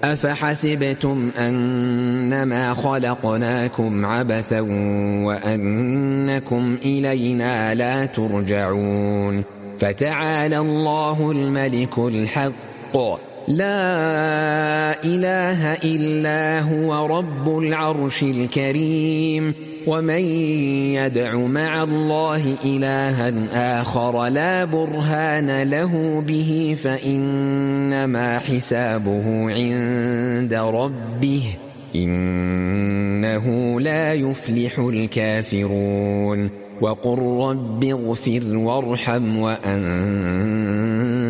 أفحسبتم أنما خلقناكم عبثا وأنكم إلينا لا ترجعون فتعالى الله الملك الحق لا إله إلا هو رب العرش الكريم ومن يدع مع الله إلها آخر لا برهان له به فإنما حسابه عند ربه إنه لا يفلح الكافرون وقل رب اغفر وارحم وأنت